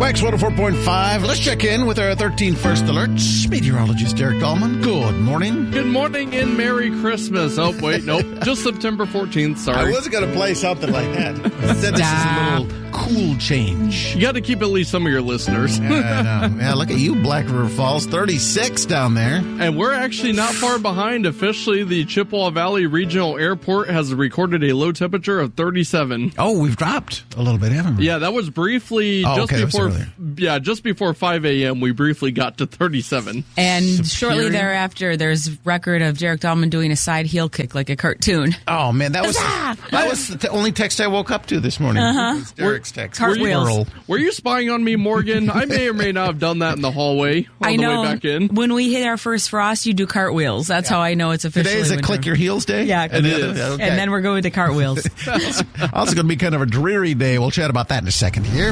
Wax 104.5. Let's check in with our 13 First Alerts. Meteorologist Derek Dahlman. Good morning. Good morning and Merry Christmas. Oh, wait, nope. Just September 14th. Sorry. I was going to play something like that. Instead, this is a little cool change. You got to keep at least some of your listeners. I know. Yeah, look at you, Black River Falls. 36 down there. And we're actually not far behind. Officially, the Chippewa Valley Regional Airport has recorded a low temperature of 37. Oh, we've dropped a little bit, haven't we? Yeah, that was briefly just before 5 a.m. We briefly got to 37. And shortly thereafter, there's record of Derek Dahlman doing a side heel kick like a cartoon. Oh, man, that was the only text I woke up to this morning. Derek's text. Cartwheels. Were you spying on me, Morgan? I may or may not have done that in the hallway on the way back in. When we hit our first frost, you do cartwheels. That's how I know it's officially Today is a winter. Click Your Heels day? Yeah, it is. Okay. And then we're going to cartwheels. Also going to be kind of a dreary day. We'll chat about that in a second here.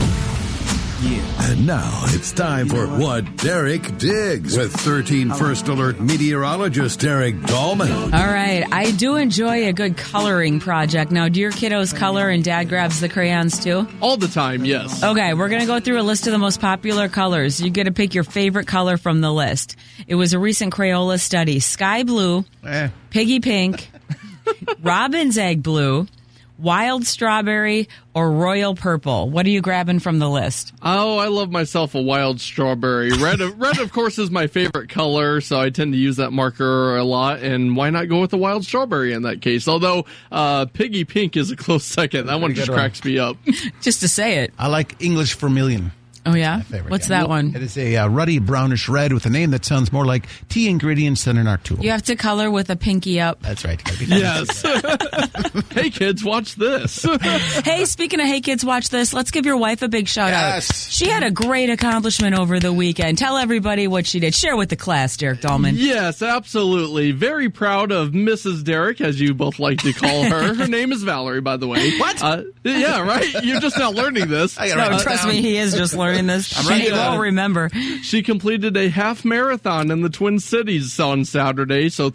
And now it's time for What Derek Digs with 13 First Alert meteorologist Derek Dahlman. All right. I do enjoy a good coloring project. Now, do your kiddos color and Dad grabs the crayons too? All the time, yes. Okay, we're going to go through a list of the most popular colors. You get to pick your favorite color from the list. It was a recent Crayola study. Sky blue, piggy pink, robin's egg blue, wild strawberry, or royal purple. What are you grabbing from the list? Oh, I love myself a wild strawberry. Red, of course, is my favorite color, so I tend to use that marker a lot. And why not go with a wild strawberry in that case? Although piggy pink is a close second. That one just cracks me up. Just to say it. I like English vermilion. Oh, yeah? What's that one? It is a ruddy brownish red with a name that sounds more like tea ingredients than an art tool. You have to color with a pinky up. That's right. Yes. Hey, kids, watch this. Hey, speaking of Hey Kids, watch this, let's give your wife a big shout out. She had a great accomplishment over the weekend. Tell everybody what she did. Share with the class, Derek Dahlman. Yes, absolutely. Very proud of Mrs. Derek, as you both like to call her. Her name is Valerie, by the way. What? Yeah, right? You're just not learning this. No, trust me, he is just learning this. She will remember. She completed a half marathon in the Twin Cities on Saturday, so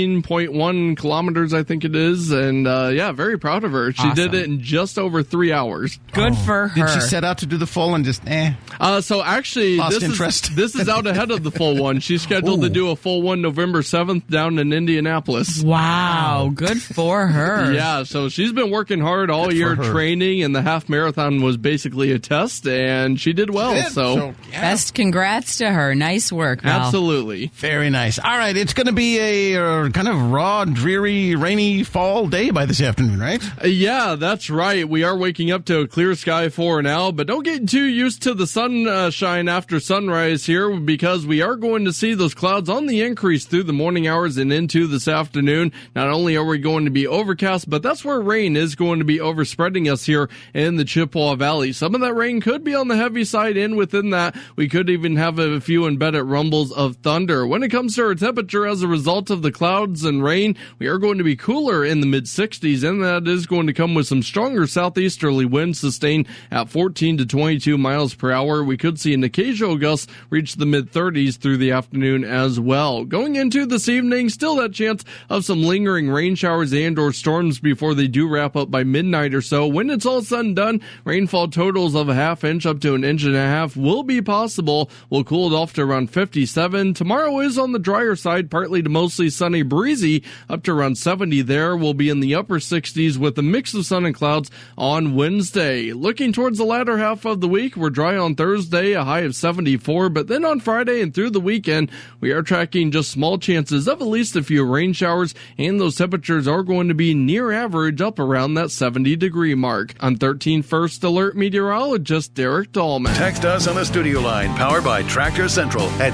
13.1 kilometers, I think it is. And very proud of her. She did it in just over 3 hours. Good for her. Did she set out to do the full and just So actually, this is out ahead of the full one. She's scheduled to do a full one November 7th down in Indianapolis. Wow, good for her. Yeah, so she's been working hard all year training, and the half marathon was basically a test, and she did well. So best congrats to her. Nice work, Val. Absolutely. Very nice. All right, it's going to be a kind of raw, dreary, rainy fall day by this afternoon, right? Yeah, that's right. We are waking up to a clear sky for now, but don't get too used to the sunshine after sunrise here, because we are going to see those clouds on the increase through the morning hours and into this afternoon. Not only are we going to be overcast, but that's where rain is going to be overspreading us here in the Chippewa Valley. Some of that rain could be on the heavy side, and within that, we could even have a few embedded rumbles of thunder. When it comes to our temperature as a result of the clouds and rain, we are going to be cooler in the mid-60s, and that is going to come with some stronger southeasterly winds sustained at 14 to 22 miles per hour. We could see an occasional gust reach the mid-30s through the afternoon as well. Going into this evening, still that chance of some lingering rain showers and or storms before they do wrap up by midnight or so. When it's all said and done, rainfall totals of a half inch up to an inch and a half will be possible. We'll cool it off to around 57. Tomorrow is on the drier side, partly to mostly sunny, breezy, up to around 70 there. We'll be in the upper 60s with a mix of sun and clouds on Wednesday. Looking towards the latter half of the week, we're dry on Thursday, a high of 74, but then on Friday and through the weekend, we are tracking just small chances of at least a few rain showers, and those temperatures are going to be near average, up around that 70-degree mark. I'm 13 First Alert meteorologist Derek Dahlman. Text us on the studio line, powered by Tractor Central at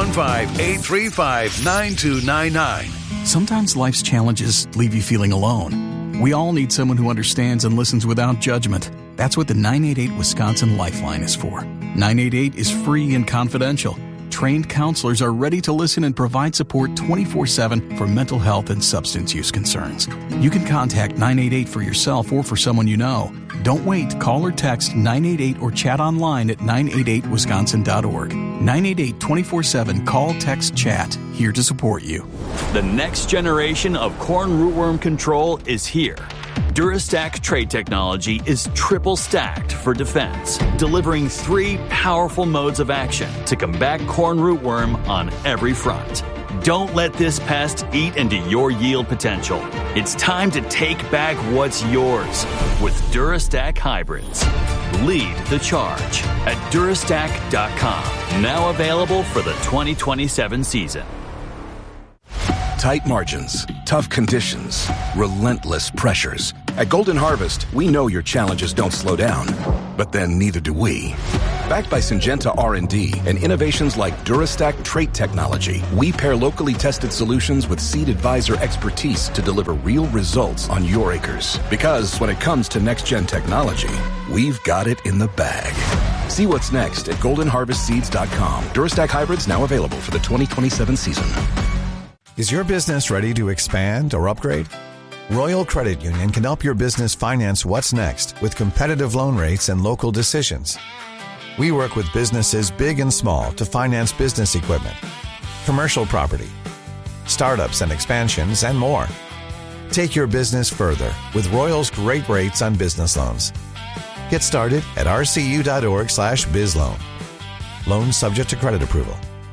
715-835-9299. Sometimes life's challenges leave you feeling alone. We all need someone who understands and listens without judgment. That's what the 988 Wisconsin Lifeline is for. 988 is free and confidential. Trained counselors are ready to listen and provide support 24/7 for mental health and substance use concerns. You can contact 988 for yourself or for someone you know. Don't wait. Call or text 988 or chat online at 988wisconsin.org. 988 24/7. Call, text, chat. Here to support you. The next generation of corn rootworm control is here. Durastack Trade Technology is triple stacked for defense, delivering 3 powerful modes of action to combat corn rootworm on every front. Don't let this pest eat into your yield potential. It's time to take back what's yours with Durastack Hybrids. Lead the charge at Durastack.com. Now available for the 2027 season. Tight margins, tough conditions, relentless pressures. At Golden Harvest, we know your challenges don't slow down, but then neither do we. Backed by Syngenta R&D and innovations like Durastack Trait Technology, we pair locally tested solutions with Seed Advisor expertise to deliver real results on your acres. Because when it comes to next-gen technology, we've got it in the bag. See what's next at goldenharvestseeds.com. Durastack hybrids now available for the 2027 season. Is your business ready to expand or upgrade? Royal Credit Union can help your business finance what's next with competitive loan rates and local decisions. We work with businesses big and small to finance business equipment, commercial property, startups and expansions, and more. Take your business further with Royal's great rates on business loans. Get started at rcu.org/bizloan. Loans subject to credit approval.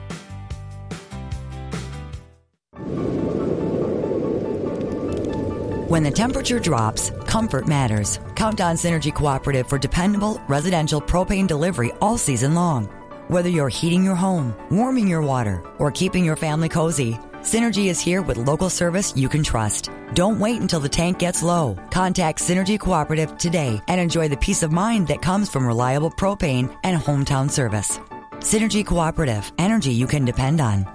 When the temperature drops, comfort matters. Count on Synergy Cooperative for dependable residential propane delivery all season long. Whether you're heating your home, warming your water, or keeping your family cozy, Synergy is here with local service you can trust. Don't wait until the tank gets low. Contact Synergy Cooperative today and enjoy the peace of mind that comes from reliable propane and hometown service. Synergy Cooperative, energy you can depend on.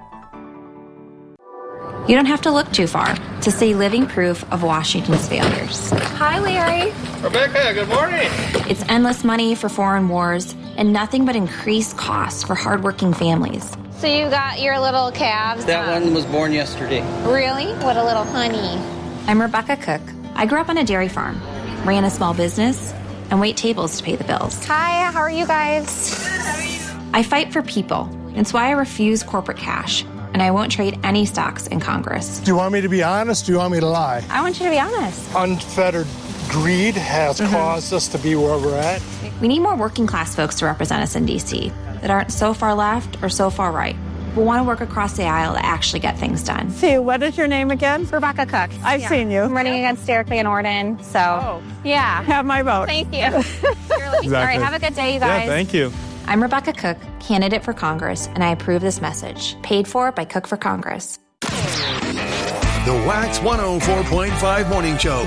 You don't have to look too far to see living proof of Washington's failures. Hi, Larry. Rebecca, good morning. It's endless money for foreign wars and nothing but increased costs for hardworking families. So you got your little calves? That one was born yesterday. Really? What a little honey. I'm Rebecca Cook. I grew up on a dairy farm, ran a small business, and wait tables to pay the bills. Hi, how are you guys? I fight for people. It's why I refuse corporate cash. And I won't trade any stocks in Congress. Do you want me to be honest? Do you want me to lie? I want you to be honest. Unfettered greed has caused us to be where we're at. We need more working class folks to represent us in D.C. that aren't so far left or so far right. We want to work across the aisle to actually get things done. See, what is your name again? Rebecca Cook. I've seen you. I'm running against Derek Van Orden, so yeah. Have my vote. Thank you. Exactly. All right, have a good day, you guys. Yeah, thank you. I'm Rebecca Cook, candidate for Congress, and I approve this message. Paid for by Cook for Congress. The Wax 104.5 Morning Show